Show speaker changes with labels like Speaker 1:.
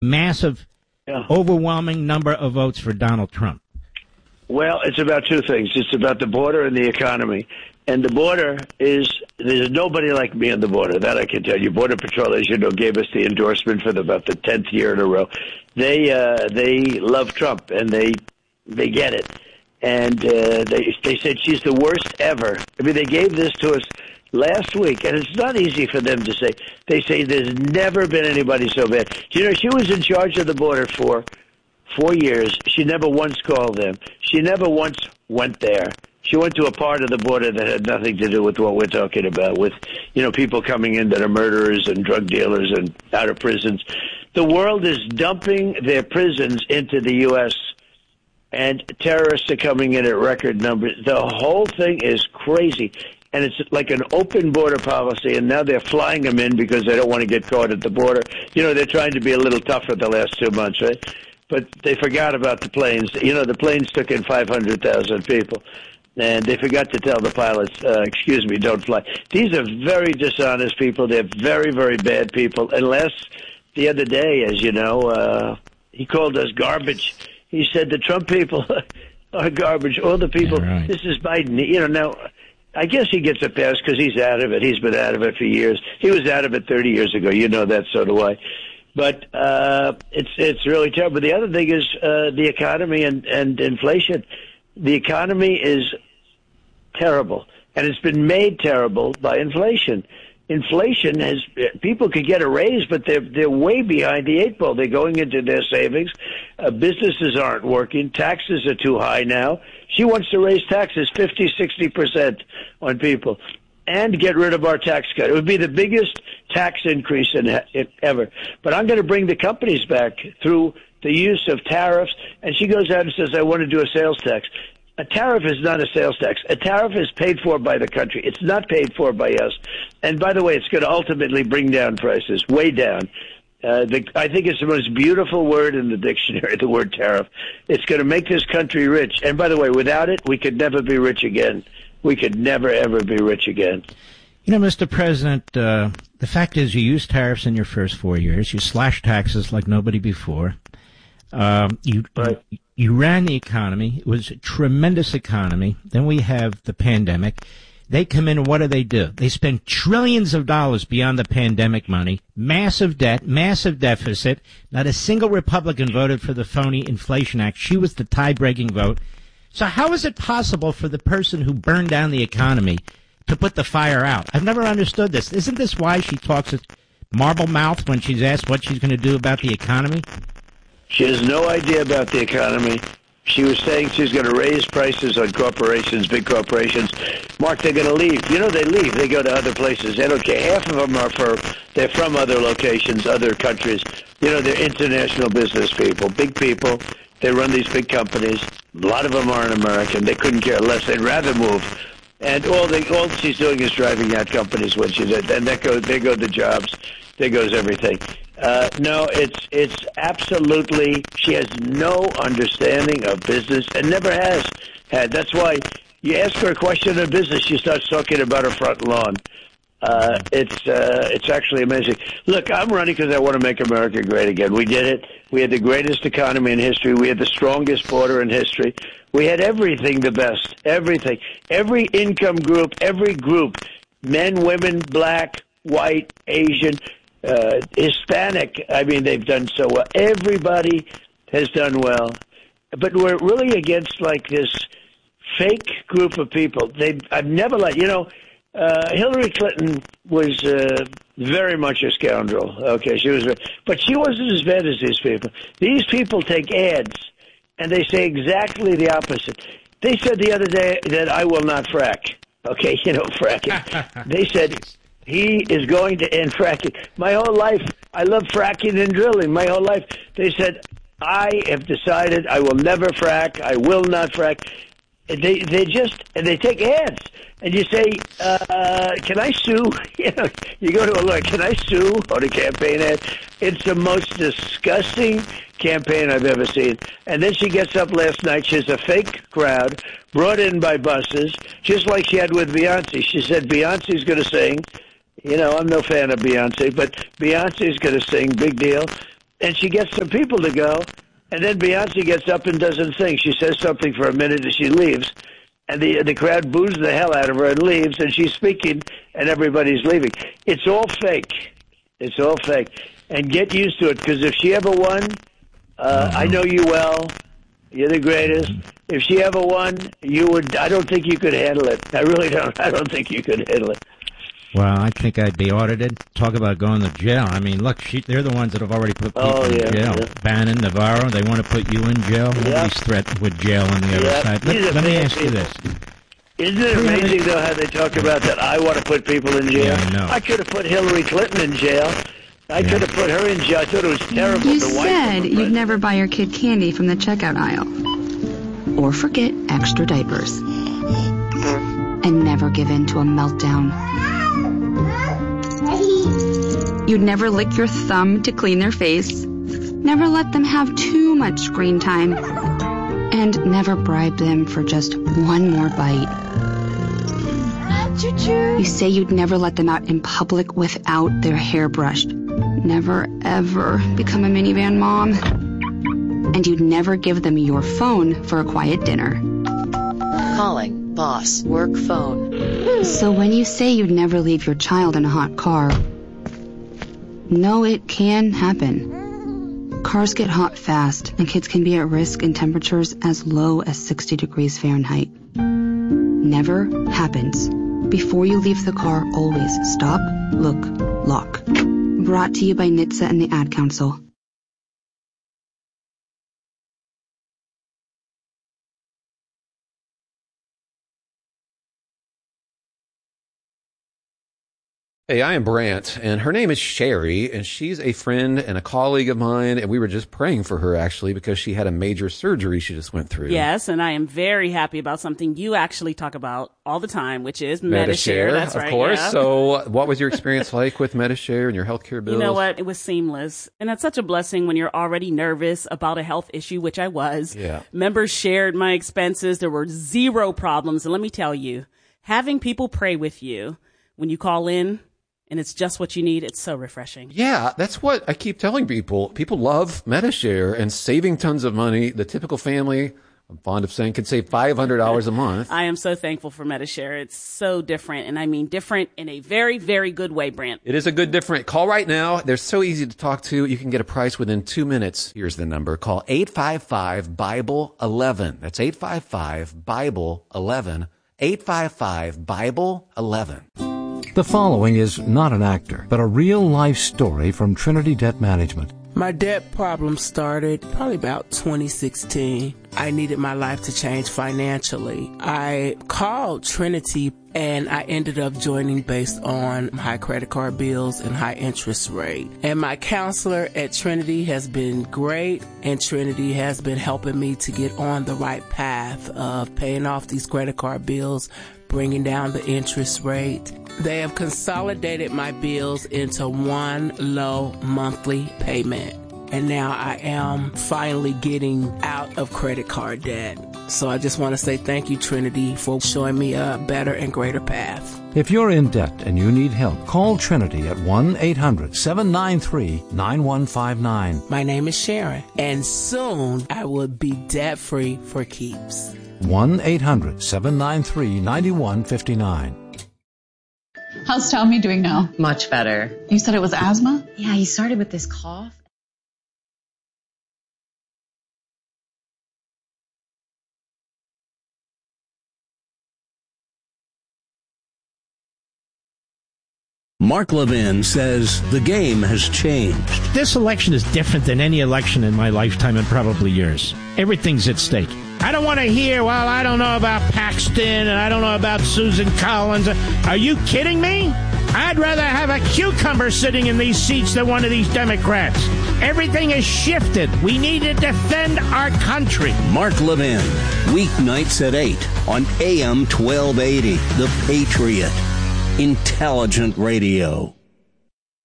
Speaker 1: massive, overwhelming number of votes for Donald Trump?
Speaker 2: Well, it's about two things. It's about the border and the economy. And the border there's nobody like me on the border. That I can tell you. Border Patrol, as you know, gave us the endorsement for about the 10th year in a row. They love Trump, and they get it. And they said she's the worst ever. I mean, they gave this to us last week, and it's not easy for them to say. They say there's never been anybody so bad. You know, she was in charge of the border for 4 years. She never once called them. She never once went there. She went to a part of the border that had nothing to do with what we're talking about, with, you know, people coming in that are murderers and drug dealers and out of prisons. The world is dumping their prisons into the U.S., and terrorists are coming in at record numbers. The whole thing is crazy, and it's like an open border policy, and now they're flying them in because they don't want to get caught at the border. You know, they're trying to be a little tougher the last 2 months, right? But they forgot about the planes. You know, the planes took in 500,000 people. And they forgot to tell the pilots, excuse me, don't fly. These are very dishonest people. They're very, very bad people. Unless the other day, as you know, he called us garbage. He said the Trump people are garbage. All the people,
Speaker 1: right.
Speaker 2: This is Biden. You know, now, I guess he gets a pass because he's out of it. He's been out of it for years. He was out of it 30 years ago. You know that, so do I. But it's really terrible. The other thing is the economy and inflation. The economy is terrible, and it's been made terrible by inflation. Inflation has people could get a raise, but they're way behind the eight ball. They're going into their savings. Businesses aren't working. Taxes are too high now. She wants to raise taxes 50-60% on people and get rid of our tax cut. It would be the biggest tax increase ever. But I'm going to bring the companies back through the use of tariffs. And she goes out and says, I want to do a sales tax. A tariff is not a sales tax. A tariff is paid for by the country. It's not paid for by us. And by the way, it's going to ultimately bring down prices, way down. I think it's the most beautiful word in the dictionary, the word tariff. It's going to make this country rich. And by the way, without it, we could never be rich again. We could never, ever be rich again.
Speaker 1: You know, Mr. President, the fact is you used tariffs in your first 4 years. You slashed taxes like nobody before. You ran the economy. It was a tremendous economy. Then we have the pandemic. They come in and what do? They spend trillions of dollars beyond the pandemic money, massive debt, massive deficit. Not a single Republican voted for the phony Inflation Act. She was the tie-breaking vote. So how is it possible for the person who burned down the economy to put the fire out? I've never understood this. Isn't this why she talks at marble mouth when she's asked what she's going to do about the economy?
Speaker 2: She has no idea about the economy. She was saying she's going to raise prices on corporations, big corporations. Mark, they're going to leave. You know, they leave. They go to other places. They don't care. Half of them they're from other locations, other countries. You know, they're international business people, big people. They run these big companies. A lot of them aren't American. They couldn't care less. They'd rather move. And all she's doing is driving out companies when she did. And there go the jobs. There goes everything. No, it's absolutely, she has no understanding of business and never has had. That's why you ask her a question of business, she starts talking about her front lawn. It's actually amazing. Look, I'm running because I want to make America great again. We did it. We had the greatest economy in history. We had the strongest border in history. We had everything the best, everything. Every income group, every group, men, women, black, white, Asian, Hispanic, I mean, they've done so well. Everybody has done well. But we're really against, like, this fake group of people. I've never liked, Hillary Clinton was very much a scoundrel. Okay, but she wasn't as bad as these people. These people take ads, and they say exactly the opposite. They said the other day that I will not frack. Okay, fracking. They said he is going to end fracking. My whole life, I love fracking and drilling. My whole life, they said, I have decided I will never frack. I will not frack. They take ads, and you say, can I sue? You go to a lawyer, can I sue on a campaign ad? It's the most disgusting campaign I've ever seen. And then she gets up last night. She has a fake crowd brought in by buses, just like she had with Beyonce. She said Beyonce's going to sing. I'm no fan of Beyonce, but Beyonce's going to sing, big deal. and she gets some people to go, and then Beyonce gets up and doesn't sing. She says something for a minute and she leaves, and the crowd boos the hell out of her and leaves, and she's speaking, and everybody's leaving. It's all fake. It's all fake. And get used to it, because if she ever won, I know you well. You're the greatest. If she ever won, you would. I don't think you could handle it. I really don't. I don't think you could handle it.
Speaker 1: Well, I think I'd be audited. Talk about going to jail. I mean, look, they're the ones that have already put people in jail. Yeah. Bannon, Navarro, they want to put you in jail. Nobody's threatened with jail on the other side. Let me ask you this.
Speaker 2: Isn't it amazing, though, how they talk about that? I want to put people in jail.
Speaker 1: Yeah, I know.
Speaker 2: I could have put Hillary Clinton in jail. I could have put her in jail. I thought it was terrible.
Speaker 3: You said you'd never buy your kid candy from the checkout aisle. Or forget extra diapers. And never give in to a meltdown. You'd never lick your thumb to clean their face. Never let them have too much screen time. And never bribe them for just one more bite. You say you'd never let them out in public without their hair brushed. Never, ever become a minivan mom. And you'd never give them your phone for a quiet dinner.
Speaker 4: Calling boss work phone.
Speaker 3: So when you say you'd never leave your child in a hot car, no, it can happen. Cars get hot fast, and kids can be at risk in temperatures as low as 60 degrees Fahrenheit. Never happens. Before you leave the car, always stop, look, lock. Brought to you by NHTSA and the Ad Council.
Speaker 5: Hey, I am Brant, and her name is Sherry, and she's a friend and a colleague of mine, and we were just praying for her, actually, because she had a major surgery she just went through.
Speaker 6: Yes, and I am very happy about something you actually talk about all the time, which is Medi-Share. That's right,
Speaker 5: of course.
Speaker 6: Yeah.
Speaker 5: So what was your experience like with Medi-Share and your healthcare bills?
Speaker 6: You know what? It was seamless. And that's such a blessing when you're already nervous about a health issue, which I was.
Speaker 5: Yeah.
Speaker 6: Members shared my expenses. There were zero problems. And let me tell you, having people pray with you when you call in, and it's just what you need, it's so refreshing.
Speaker 5: Yeah, that's what I keep telling people. People love Medi-Share and saving tons of money. The typical family, I'm fond of saying, can save $500 a month.
Speaker 6: I am so thankful for Medi-Share. It's so different, and I mean different in a very, very good way, Brant.
Speaker 5: It is a good different. Call right now. They're so easy to talk to. You can get a price within 2 minutes. Here's the number. Call 855-BIBLE-11. That's 855-BIBLE-11. 855-BIBLE-11.
Speaker 7: The following is not an actor, but a real-life story from Trinity Debt Management.
Speaker 8: My debt problem started probably about 2016. I needed my life to change financially. I called Trinity and I ended up joining based on high credit card bills and high interest rate. And my counselor at Trinity has been great, and Trinity has been helping me to get on the right path of paying off these credit card bills, bringing down the interest rate. They have consolidated my bills into one low monthly payment. And now I am finally getting out of credit card debt. So I just want to say thank you, Trinity, for showing me a better and greater path.
Speaker 7: If you're in debt and you need help, call Trinity at 1-800-793-9159.
Speaker 8: My name is Sharon, and soon I will be debt-free for keeps.
Speaker 7: 1-800-793-9159.
Speaker 9: How's Tommy doing now?
Speaker 4: Much better.
Speaker 9: You said it was asthma?
Speaker 4: Yeah, he started with this cough.
Speaker 10: Mark Levin says the game has changed.
Speaker 1: This election is different than any election in my lifetime and probably yours. Everything's at stake. I don't want to hear, well, I don't know about Paxton and I don't know about Susan Collins. Are you kidding me? I'd rather have a cucumber sitting in these seats than one of these Democrats. Everything has shifted. We need to defend our country.
Speaker 10: Mark Levin, weeknights at 8 on AM 1280, The Patriot. Intelligent radio.